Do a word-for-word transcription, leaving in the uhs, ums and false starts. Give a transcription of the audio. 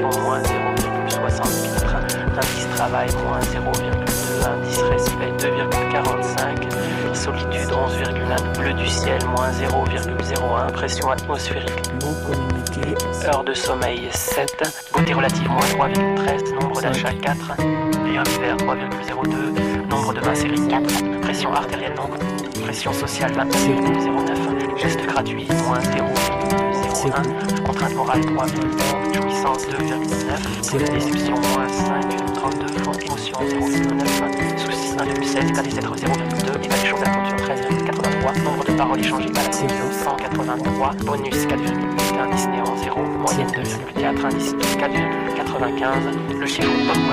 moins zéro virgule soixante-quatre, indice travail, moins zéro virgule deux, indice respect, deux virgule quarante-cinq, solitude, onze virgule un, bleu du ciel, moins zéro virgule zéro un, pression atmosphérique, non communiqué, heure de sommeil, sept, beauté relative, moins trois virgule treize, nombre d'achats, quatre, rayon hiver, trois virgule zéro deux, nombre de mains série, quatre, pression artérielle, nombre, pression sociale, vingt-neuf virgule zéro neuf, geste gratuit, moins zéro virgule zéro un, contrainte morale, trois virgule trente, jouissance, deux virgule neuf, déception, moins cinq virgule trente-deux, faute émotion, zéro virgule neuf, soucis, un virgule seize, état des êtres, zéro virgule deux, état des choses d'aventure, treize virgule quatre-vingt-trois, nombre de paroles échangées par la cent quatre-vingt-trois, bonus, quatre virgule huit, indice néant, zéro, moyenne, deux virgule quatre, indice, quatre virgule quatre-vingt-quinze, le chiffre